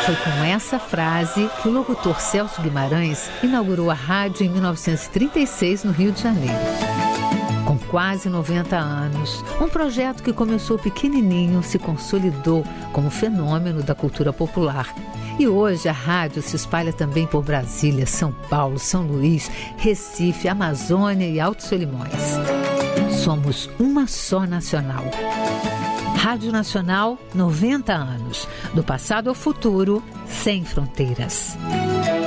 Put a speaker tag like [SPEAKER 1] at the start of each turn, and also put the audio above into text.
[SPEAKER 1] Foi com essa frase que o locutor Celso Guimarães inaugurou a rádio em 1936 no Rio de Janeiro. Com quase 90 anos, um projeto que começou pequenininho se consolidou como fenômeno da cultura popular. E hoje a rádio se espalha também por Brasília, São Paulo, São Luís, Recife, Amazônia e Altos Solimões. Somos uma só nacional. Rádio Nacional, 90 anos. Do passado ao futuro, sem fronteiras.